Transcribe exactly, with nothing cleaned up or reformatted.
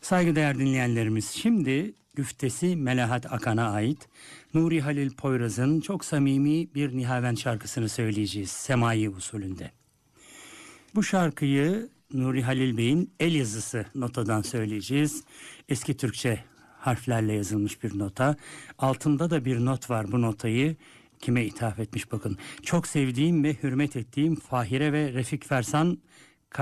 Saygıdeğer dinleyenlerimiz, şimdi güftesi Melahat Akan'a ait Nuri Halil Poyraz'ın çok samimi bir Nihavend şarkısını söyleyeceğiz semai usulünde. Bu şarkıyı Nuri Halil Bey'in el yazısı notadan söyleyeceğiz. Eski Türkçe harflerle yazılmış bir nota. Altında da bir not var, bu notayı kime ithaf etmiş bakın. Çok sevdiğim ve hürmet ettiğim Fahire ve Refik Fersan